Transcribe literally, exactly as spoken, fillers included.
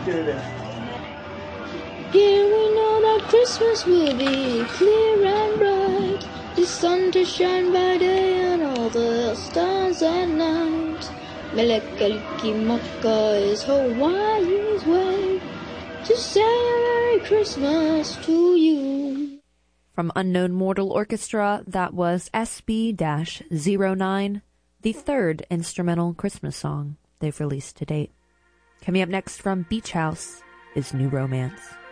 Here we know that Christmas will be clear and bright, the sun to shine by day and all the stars at night. Mele Kalikimaka is Hawaii's way to say a Merry Christmas to you. From Unknown Mortal Orchestra, that was S B zero nine, the third instrumental Christmas song they've released to date. Coming up next from Beach House is New Romance.